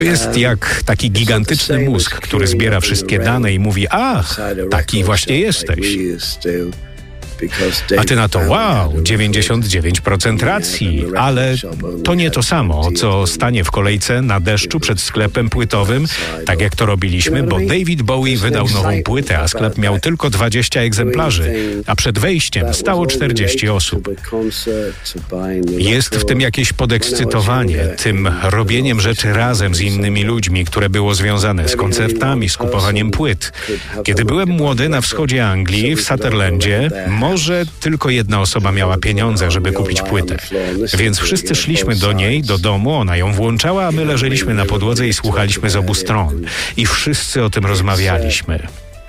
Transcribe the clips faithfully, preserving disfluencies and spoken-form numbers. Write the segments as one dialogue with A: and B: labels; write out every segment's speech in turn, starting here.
A: Jest jak taki gigantyczny mózg, który zbiera wszystkie dane i mówi: ach, taki właśnie jesteś. A ty na to: wow, dziewięćdziesiąt dziewięć procent racji, ale to nie to samo, co stanie w kolejce na deszczu przed sklepem płytowym, tak jak to robiliśmy, bo David Bowie wydał nową płytę, a sklep miał tylko dwadzieścia egzemplarzy, a przed wejściem stało czterdzieści osób. Jest w tym jakieś podekscytowanie, tym robieniem rzeczy razem z innymi ludźmi, które było związane z koncertami, z kupowaniem płyt. Kiedy byłem młody na wschodzie Anglii, w Sutherlandzie, może tylko jedna osoba miała pieniądze, żeby kupić płytę. Więc wszyscy szliśmy do niej, do domu, ona ją włączała, a my leżeliśmy na podłodze i słuchaliśmy z obu stron. I wszyscy o tym rozmawialiśmy.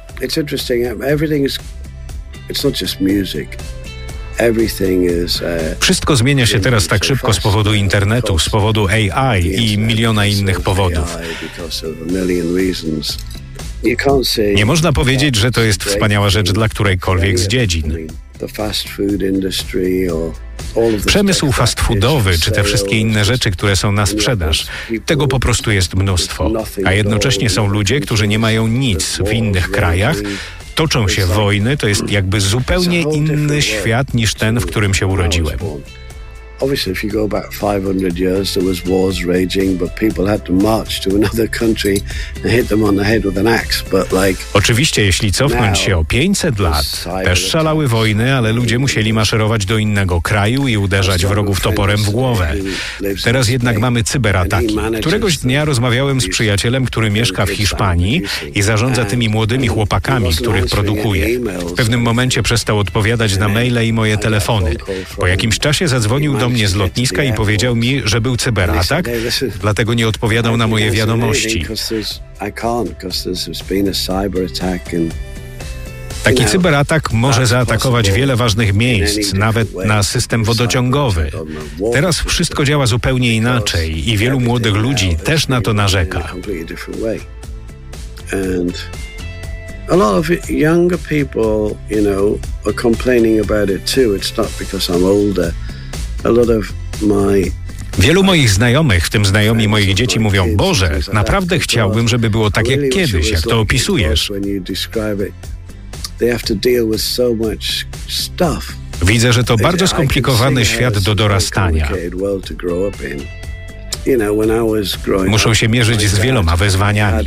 A: Wszystko zmienia się teraz tak szybko z powodu internetu, z powodu A I i miliona innych powodów. Nie można powiedzieć, że to jest wspaniała rzecz dla którejkolwiek z dziedzin. Przemysł fast foodowy, czy te wszystkie inne rzeczy, które są na sprzedaż, tego po prostu jest mnóstwo. A jednocześnie są ludzie, którzy nie mają nic w innych krajach. Toczą się wojny, to jest jakby zupełnie inny świat niż ten, w którym się urodziłem.
B: Obviously, if you go back five hundred years, there was wars raging, but people had to march to another country and hit them on the head with an axe. But like,
A: oczywiście, jeśli cofnąć się o pięćset lat, też szalały wojny, ale ludzie musieli maszerować do innego kraju i uderzać wrogów toporem w głowę. Teraz jednak mamy cyberataki. Któregoś dnia rozmawiałem z przyjacielem, który mieszka w Hiszpanii i zarządza tymi młodymi chłopakami, których produkuje. W pewnym momencie przestał odpowiadać na maile i moje telefony. Po jakimś czasie zadzwonił do mnie z lotniska i powiedział mi, że był cyberatak, dlatego nie odpowiadał na moje wiadomości. Taki cyberatak może zaatakować wiele ważnych miejsc, nawet na system wodociągowy. Teraz wszystko działa zupełnie inaczej i wielu młodych ludzi też na to narzeka.
B: A lot of younger people, you know, are complaining about it too. It's not because I'm older. A lot of my
A: Wielu moich znajomych, w tym znajomi moich dzieci, mówią: Boże, naprawdę chciałbym, żeby było tak jak kiedyś, jak to opisujesz. Widzę, że to bardzo skomplikowany świat do dorastania. Muszą się mierzyć z wieloma wyzwaniami.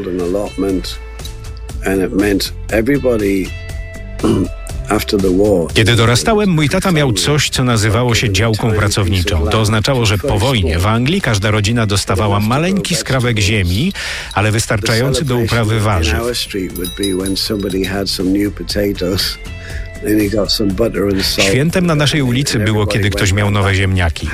A: Kiedy dorastałem, mój tata miał coś, co nazywało się działką pracowniczą. To oznaczało, że po wojnie w Anglii każda rodzina dostawała maleńki skrawek ziemi, ale wystarczający do uprawy warzyw. Świętem na naszej ulicy było, kiedy ktoś miał nowe ziemniaki.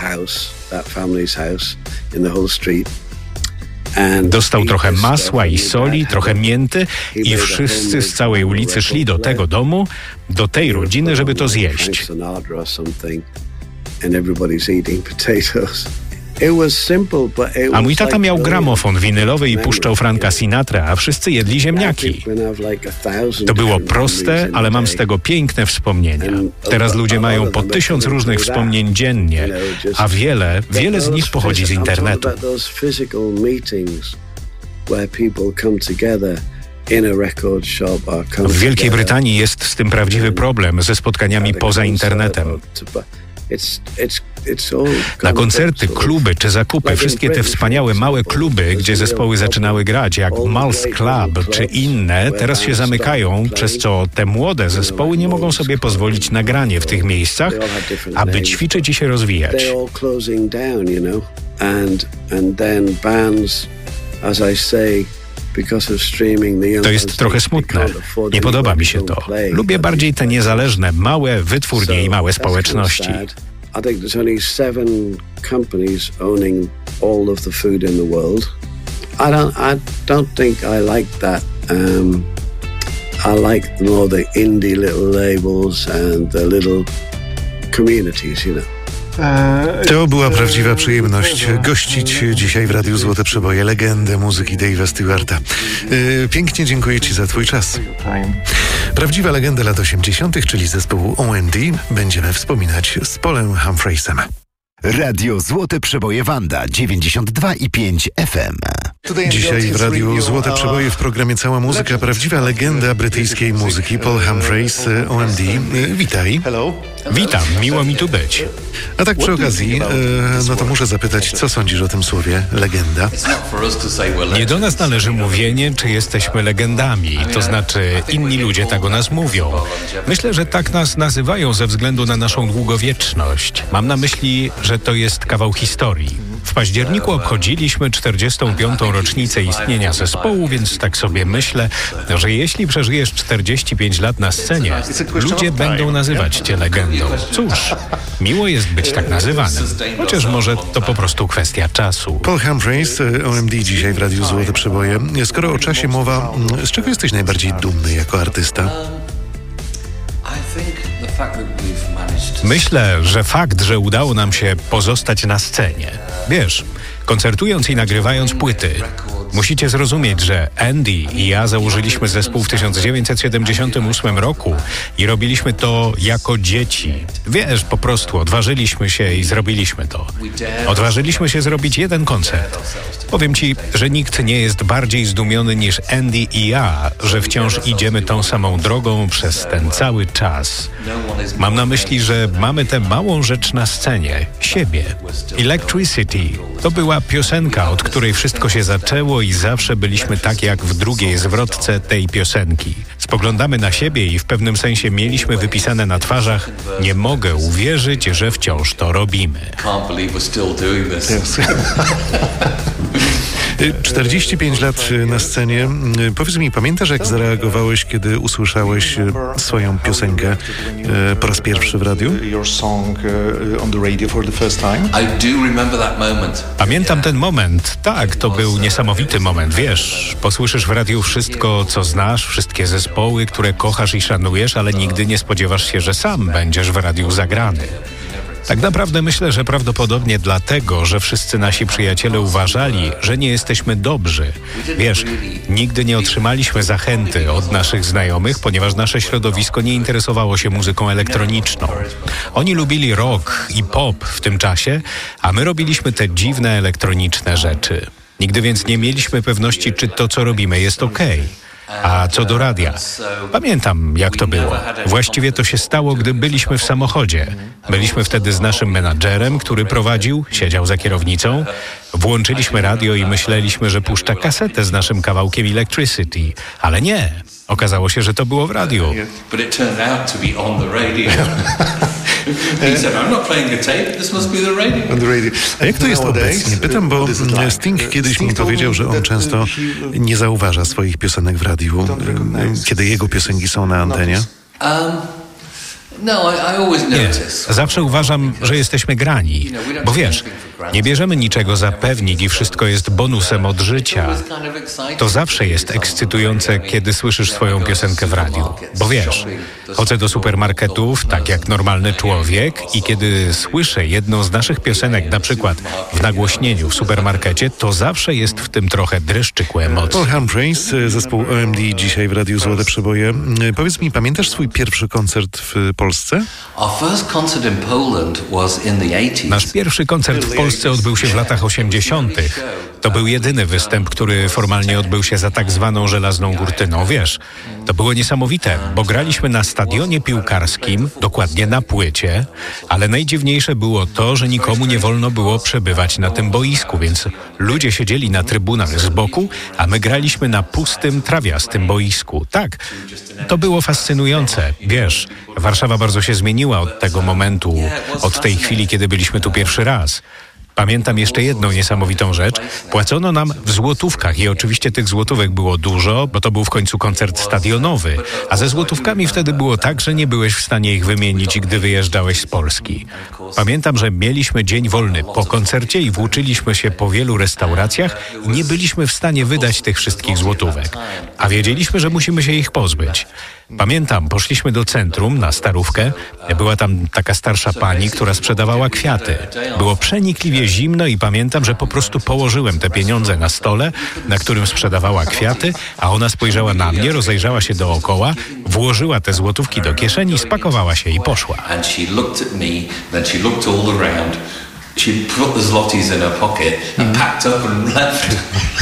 A: Dostał trochę masła i soli, trochę mięty i wszyscy z całej ulicy szli do tego domu, do tej rodziny, żeby to zjeść. A mój tata miał gramofon winylowy i puszczał Franka Sinatra, a wszyscy jedli ziemniaki. To było proste, ale mam z tego piękne wspomnienia. Teraz ludzie mają po tysiąc różnych wspomnień dziennie, a wiele, wiele z nich pochodzi z internetu. W Wielkiej Brytanii jest z tym prawdziwy problem, ze spotkaniami poza internetem. Na koncerty, kluby czy zakupy, wszystkie te wspaniałe małe kluby, gdzie zespoły zaczynały grać, jak Mal's Club czy inne, teraz się zamykają, przez co te młode zespoły nie mogą sobie pozwolić na granie w tych miejscach, aby ćwiczyć i się rozwijać. To jest trochę smutne. Nie podoba mi się to. Lubię bardziej te niezależne, małe wytwórnie i małe społeczności.
B: I think there's only seven companies owning all of the food in the world. I don't, I don't think I like that. Um, I like more the indie little labels and the little communities, you know.
C: To była prawdziwa przyjemność gościć dzisiaj w Radiu Złote Przeboje legendę muzyki Dave'a Stewarta. Pięknie dziękuję Ci za Twój czas. Prawdziwa legenda lat osiemdziesiątych, czyli zespołu O and D, będziemy wspominać z Paulem Humphreysem.
D: Radio Złote Przeboje Wanda dziewięćdziesiąt dwa i pięć F M.
C: Dzisiaj w Radiu Złote Przeboje w programie Cała Muzyka, prawdziwa legenda brytyjskiej muzyki, Paul Humphreys, O M D. Witaj.
A: Witam, miło mi tu być.
C: A tak przy okazji, no to muszę zapytać, co sądzisz o tym słowie legenda?
A: Nie do nas należy mówienie, czy jesteśmy legendami, to znaczy inni ludzie tak o nas mówią. Myślę, że tak nas nazywają ze względu na naszą długowieczność. Mam na myśli, że to jest kawał historii. W październiku obchodziliśmy czterdziestą piątą rocznicę istnienia zespołu, więc tak sobie myślę, że jeśli przeżyjesz czterdzieści pięć lat na scenie, ludzie będą nazywać cię legendą. Cóż, miło jest być tak nazywanym, chociaż może to po prostu kwestia czasu.
C: Paul Humphreys, O M D dzisiaj w Radiu Złote Przeboje. Skoro o czasie mowa, z czego jesteś najbardziej dumny jako artysta?
A: Myślę, że fakt, że udało nam się pozostać na scenie. Wiesz, koncertując i nagrywając płyty, musicie zrozumieć, że Andy i ja założyliśmy zespół w tysiąc dziewięćset siedemdziesiątym ósmym roku i robiliśmy to jako dzieci. Wiesz, po prostu odważyliśmy się i zrobiliśmy to. Odważyliśmy się zrobić jeden koncert. Powiem ci, że nikt nie jest bardziej zdumiony niż Andy i ja, że wciąż idziemy tą samą drogą przez ten cały czas. Mam na myśli, że mamy tę małą rzecz na scenie, siebie. Electricity to była piosenka, od której wszystko się zaczęło i zawsze byliśmy tak jak w drugiej zwrotce tej piosenki. Spoglądamy na siebie i w pewnym sensie mieliśmy wypisane na twarzach: nie mogę uwierzyć, że wciąż to robimy.
C: czterdzieści pięć lat na scenie. Powiedz mi, pamiętasz, jak zareagowałeś, kiedy usłyszałeś swoją piosenkę po raz pierwszy w radiu?
A: Pamiętam ten moment. Tak, to był niesamowity moment. Wiesz, posłyszysz w radiu wszystko, co znasz, wszystkie zespoły, które kochasz i szanujesz, ale nigdy nie spodziewasz się, że sam będziesz w radiu zagrany. Tak naprawdę myślę, że prawdopodobnie dlatego, że wszyscy nasi przyjaciele uważali, że nie jesteśmy dobrzy. Wiesz, nigdy nie otrzymaliśmy zachęty od naszych znajomych, ponieważ nasze środowisko nie interesowało się muzyką elektroniczną. Oni lubili rock i pop w tym czasie, a my robiliśmy te dziwne elektroniczne rzeczy. Nigdy więc nie mieliśmy pewności, czy to, co robimy, jest okej. A co do radia, pamiętam, jak to było. Właściwie to się stało, gdy byliśmy w samochodzie. Byliśmy wtedy z naszym menadżerem, który prowadził, siedział za kierownicą. Włączyliśmy radio i myśleliśmy, że puszcza kasetę z naszym kawałkiem Electricity. Ale nie. Okazało się, że to było w radiu.
C: A jak to jest obecnie? Pytam, bo Sting kiedyś mi powiedział, że on często nie zauważa swoich piosenek w radiu, kiedy jego piosenki są na antenie.
A: Nie, zawsze uważam, że jesteśmy grani, bo wiesz, nie bierzemy niczego za pewnik i wszystko jest bonusem od życia. To zawsze jest ekscytujące, kiedy słyszysz swoją piosenkę w radiu, bo wiesz, chodzę do supermarketów tak jak normalny człowiek i kiedy słyszę jedną z naszych piosenek, na przykład w nagłośnieniu w supermarkecie, to zawsze jest w tym trochę dreszczyku emocji.
C: Paul Humphreys, zespół O M D dzisiaj w Radiu Złote Przeboje. Powiedz mi, pamiętasz swój pierwszy koncert w Polsce?
A: Nasz pierwszy koncert w Polsce odbył się w latach osiemdziesiątych. To był jedyny występ, który formalnie odbył się za tak zwaną żelazną kurtyną. Wiesz, to było niesamowite, bo graliśmy na stadionie piłkarskim, dokładnie na płycie, ale najdziwniejsze było to, że nikomu nie wolno było przebywać na tym boisku, więc ludzie siedzieli na trybunach z boku, a my graliśmy na pustym, trawiastym boisku. Tak, to było fascynujące. Wiesz, Warszawa bardzo się zmieniła od tego momentu, od tej chwili, kiedy byliśmy tu pierwszy raz. Pamiętam jeszcze jedną niesamowitą rzecz. Płacono nam w złotówkach i oczywiście tych złotówek było dużo, bo to był w końcu koncert stadionowy. A ze złotówkami wtedy było tak, że nie byłeś w stanie ich wymienić, gdy wyjeżdżałeś z Polski. Pamiętam, że mieliśmy dzień wolny po koncercie i włóczyliśmy się po wielu restauracjach i nie byliśmy w stanie wydać tych wszystkich złotówek. A wiedzieliśmy, że musimy się ich pozbyć. Pamiętam, poszliśmy do centrum na Starówkę. Była tam taka starsza pani, która sprzedawała kwiaty. Było przenikliwie zimno i pamiętam, że po prostu położyłem te pieniądze na stole, na którym sprzedawała kwiaty, a ona spojrzała na mnie, rozejrzała się dookoła, włożyła te złotówki do kieszeni, spakowała się i poszła.
E: She put the zlotys in her pocket and packed up and left.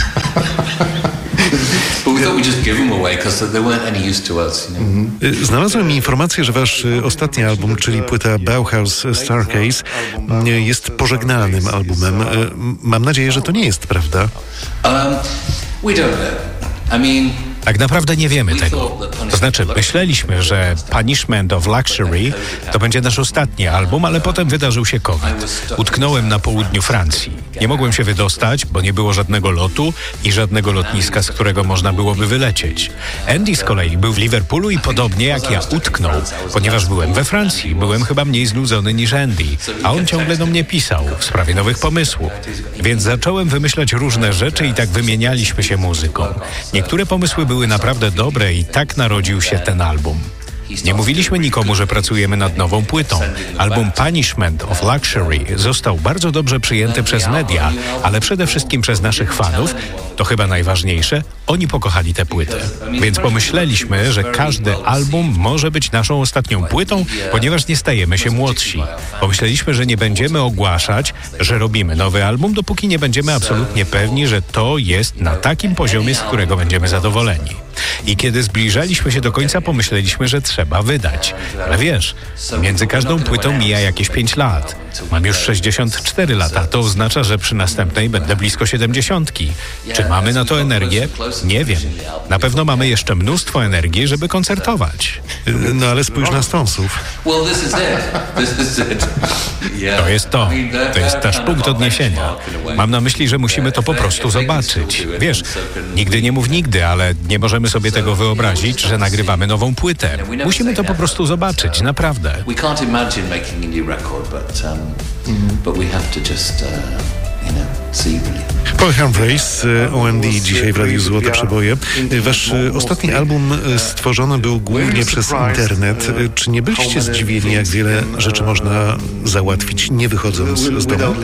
E: But we thought we'd just give them away because they weren't any use to us. You know?
C: Znalazłem informację, że wasz ostatni album, czyli płyta Bauhaus Stargaze, jest pożegnalnym albumem. Mam nadzieję, że to nie jest prawda.
E: Um, we don't know. I mean...
A: Tak naprawdę nie wiemy tego. To znaczy, myśleliśmy, że Punishment of Luxury to będzie nasz ostatni album, ale potem wydarzył się COVID. Utknąłem na południu Francji. Nie mogłem się wydostać, bo nie było żadnego lotu i żadnego lotniska, z którego można byłoby wylecieć. Andy z kolei był w Liverpoolu i podobnie jak ja utknął, ponieważ byłem we Francji. Byłem chyba mniej znudzony niż Andy, a on ciągle do mnie pisał w sprawie nowych pomysłów. Więc zacząłem wymyślać różne rzeczy i tak wymienialiśmy się muzyką. Niektóre pomysły były naprawdę dobre i tak narodził się ten album. Nie mówiliśmy nikomu, że pracujemy nad nową płytą. Album Punishment of Luxury został bardzo dobrze przyjęty przez media, ale przede wszystkim przez naszych fanów. To chyba najważniejsze, oni pokochali tę płytę. Więc pomyśleliśmy, że każdy album może być naszą ostatnią płytą, ponieważ nie stajemy się młodsi. Pomyśleliśmy, że nie będziemy ogłaszać, że robimy nowy album, dopóki nie będziemy absolutnie pewni, że to jest na takim poziomie, z którego będziemy zadowoleni. I kiedy zbliżaliśmy się do końca, pomyśleliśmy, że trzeba wydać. Ale wiesz, między każdą płytą mija jakieś pięć lat. Mam już sześćdziesiąt cztery lata. To oznacza, że przy następnej będę blisko siedemdziesiątki. Czy mamy na to energię? Nie wiem. Na pewno mamy jeszcze mnóstwo energii, żeby koncertować.
C: No ale spójrz na Stonesów.
A: To jest to. To jest nasz punkt odniesienia. Mam na myśli, że musimy to po prostu zobaczyć. Wiesz, nigdy nie mów nigdy, ale nie możemy sobie tego wyobrazić, że nagrywamy nową płytę. Musimy to po prostu zobaczyć, naprawdę.
C: Paul Humphreys, O M D dzisiaj w Radiu Złote Przeboje. Wasz ostatni album stworzony był głównie przez internet. Czy nie byliście zdziwieni, jak wiele rzeczy można załatwić, nie wychodząc z domu?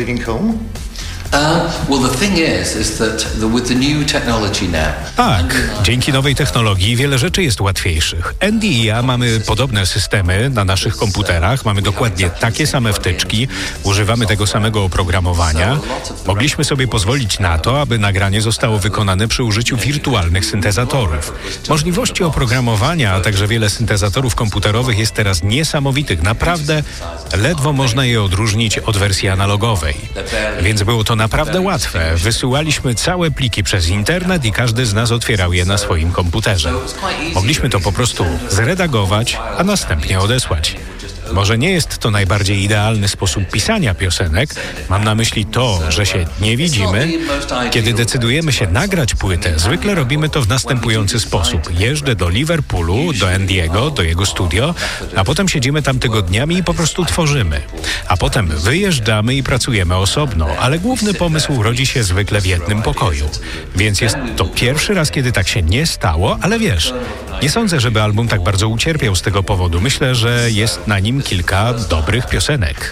A: Tak, dzięki nowej technologii wiele rzeczy jest łatwiejszych. Andy i ja mamy podobne systemy na naszych komputerach, mamy dokładnie takie same wtyczki, używamy tego samego oprogramowania. Mogliśmy sobie pozwolić na to, aby nagranie zostało wykonane przy użyciu wirtualnych syntezatorów. Możliwości oprogramowania, a także wiele syntezatorów komputerowych jest teraz niesamowitych. Naprawdę ledwo można je odróżnić od wersji analogowej. Więc było to naprawdę łatwe. Wysyłaliśmy całe pliki przez internet i każdy z nas otwierał je na swoim komputerze. Mogliśmy to po prostu zredagować, a następnie odesłać. Może nie jest to najbardziej idealny sposób pisania piosenek. Mam na myśli to, że się nie widzimy. Kiedy decydujemy się nagrać płytę, zwykle robimy to w następujący sposób. Jeżdżę do Liverpoolu, do Andiego, do jego studio, a potem siedzimy tam tygodniami i po prostu tworzymy. A potem wyjeżdżamy i pracujemy osobno, ale główny pomysł rodzi się zwykle w jednym pokoju. Więc jest to pierwszy raz, kiedy tak się nie stało, ale wiesz, nie sądzę, żeby album tak bardzo ucierpiał z tego powodu. Myślę, że jest na nim kilka dobrych piosenek.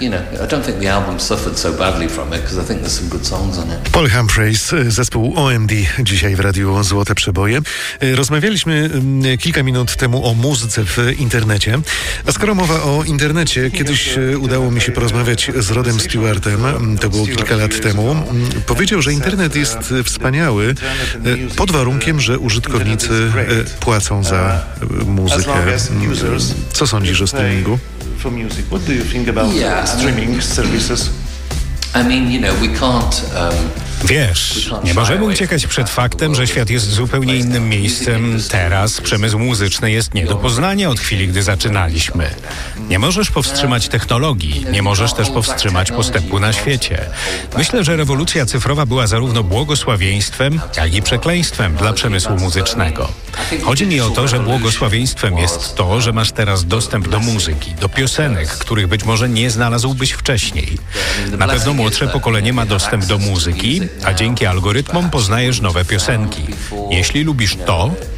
C: Paul Humphreys, zespół O M D dzisiaj w Radiu Złote Przeboje. Rozmawialiśmy kilka minut temu o muzyce w internecie. A skoro mowa o internecie, kiedyś udało mi się porozmawiać z Rodem Stewartem, to było kilka lat temu. Powiedział, że internet jest wspaniały pod warunkiem, że użytkownicy płacą za muzykę. Co sądzisz o streamingu?
F: For music, what do you think about yeah, streaming services?
E: I mean, you know, we can't. Um,
A: Wiesz, nie możemy uciekać przed faktem, że świat jest zupełnie innym miejscem. Teraz przemysł muzyczny jest nie do poznania od chwili, gdy zaczynaliśmy. Nie możesz powstrzymać technologii, nie możesz też powstrzymać postępu na świecie. Myślę, że rewolucja cyfrowa była zarówno błogosławieństwem, jak i przekleństwem dla przemysłu muzycznego. Chodzi mi o to, że błogosławieństwem jest to, że masz teraz dostęp do muzyki, do piosenek, których być może nie znalazłbyś wcześniej. Na pewno młodsze pokolenie ma dostęp do muzyki, a dzięki algorytmom poznajesz nowe piosenki. Jeśli lubisz to,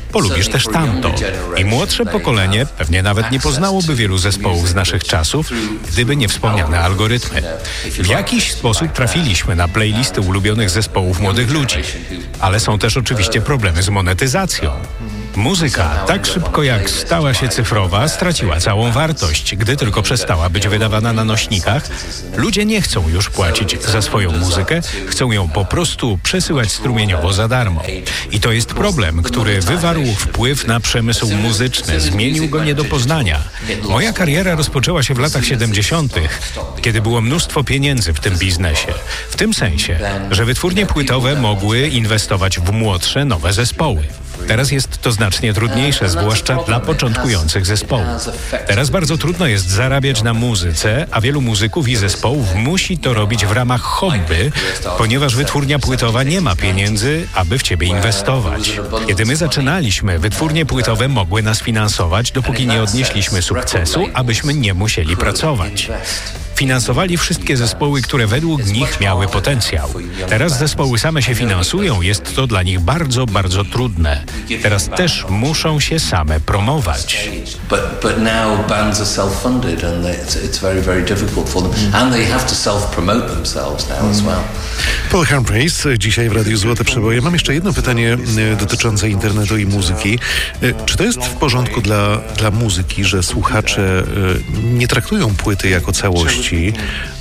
A: polubisz też tamto. I młodsze pokolenie pewnie nawet nie poznałoby wielu zespołów z naszych czasów, gdyby nie wspomniane algorytmy. W jakiś sposób trafiliśmy na playlisty ulubionych zespołów młodych ludzi, ale są też oczywiście problemy z monetyzacją. Muzyka, tak szybko jak stała się cyfrowa, straciła całą wartość, gdy tylko przestała być wydawana na nośnikach. Ludzie nie chcą już płacić za swoją muzykę, chcą ją po prostu przesyłać strumieniowo za darmo. I to jest problem, który wywarł wpływ na przemysł muzyczny, zmienił go nie do poznania. Moja kariera rozpoczęła się w latach siedemdziesiątych, kiedy było mnóstwo pieniędzy w tym biznesie. W tym sensie, że wytwórnie płytowe mogły inwestować w młodsze, nowe zespoły. Teraz jest to znacznie trudniejsze, zwłaszcza dla początkujących zespołów. Teraz bardzo trudno jest zarabiać na muzyce, a wielu muzyków i zespołów musi to robić w ramach hobby, ponieważ wytwórnia płytowa nie ma pieniędzy, aby w ciebie inwestować. Kiedy my zaczynaliśmy, wytwórnie płytowe mogły nas finansować, dopóki nie odnieśliśmy sukcesu, abyśmy nie musieli pracować. Finansowali wszystkie zespoły, które według nich miały potencjał. Teraz zespoły same się finansują, jest to dla nich bardzo, bardzo trudne. Teraz też muszą się same promować.
E: But, but now bands are self-funded and it's, it's very, very difficult for them. And they have to self-promote themselves now as well.
C: Paul Humphreys, dzisiaj w Radiu Złote Przeboje. Mam jeszcze jedno pytanie dotyczące internetu i muzyki. Czy to jest w porządku dla, dla muzyki, że słuchacze nie traktują płyty jako całości,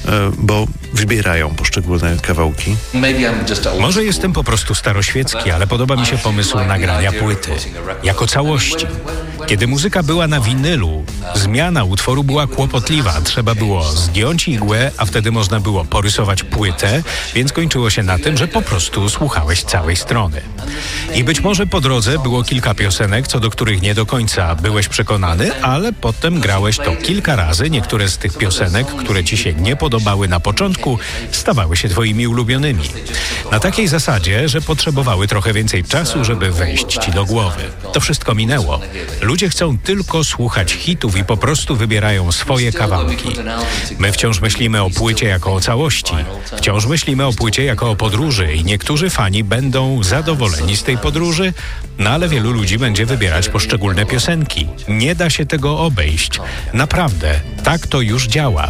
C: bo wybierają poszczególne kawałki?
A: Może jestem po prostu staroświecki, ale podoba mi się pomysł nagrania płyty jako całości. Kiedy muzyka była na winylu, zmiana utworu była kłopotliwa. Trzeba było zdjąć igłę, a wtedy można było porysować płytę, więc kończyło się na tym, że po prostu słuchałeś całej strony. I być może po drodze było kilka piosenek, co do których nie do końca byłeś przekonany, ale potem grałeś to kilka razy. Niektóre z tych piosenek, które ci się nie podobały na początku, stawały się twoimi ulubionymi. Na takiej zasadzie, że potrzebowały trochę więcej czasu, żeby wejść ci do głowy. To wszystko minęło. Ludzie chcą tylko słuchać hitów i po prostu wybierają swoje kawałki. My wciąż myślimy o płycie jako o całości. Wciąż myślimy o płycie jako o podróży i niektórzy fani będą zadowoleni z tej podróży, no ale wielu ludzi będzie wybierać poszczególne piosenki. Nie da się tego obejść. Naprawdę, tak to już działa.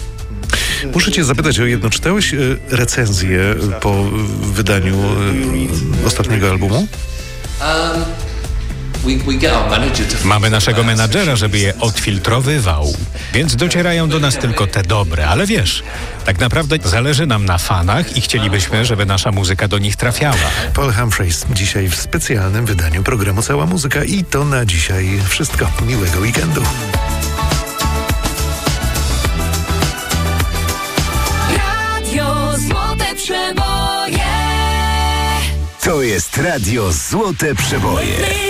C: Muszę cię zapytać o jedno. Czytałeś recenzję po wydaniu ostatniego albumu?
A: Mamy naszego menadżera, żeby je odfiltrowywał, więc docierają do nas tylko te dobre, ale wiesz, tak naprawdę zależy nam na fanach i chcielibyśmy, żeby nasza muzyka do nich trafiała.
C: Paul Humphreys dzisiaj w specjalnym wydaniu programu Cała Muzyka i to na dzisiaj wszystko. Miłego weekendu.
G: Radio Złote Przeboje.
D: To jest Radio Złote Przeboje.